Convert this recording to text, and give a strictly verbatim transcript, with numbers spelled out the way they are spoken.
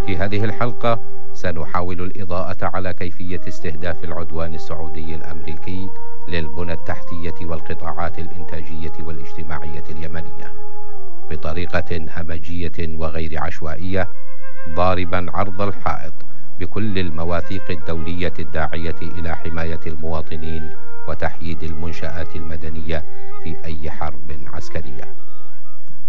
في هذه الحلقة سنحاول الإضاءة على كيفية استهداف العدوان السعودي الأمريكي للبنى التحتية والقطاعات الإنتاجية والاجتماعية اليمنية بطريقة همجية وغير عشوائية، ضاربا عرض الحائط بكل المواثيق الدولية الداعية إلى حماية المواطنين وتحييد المنشآت المدنية في أي حرب عسكرية.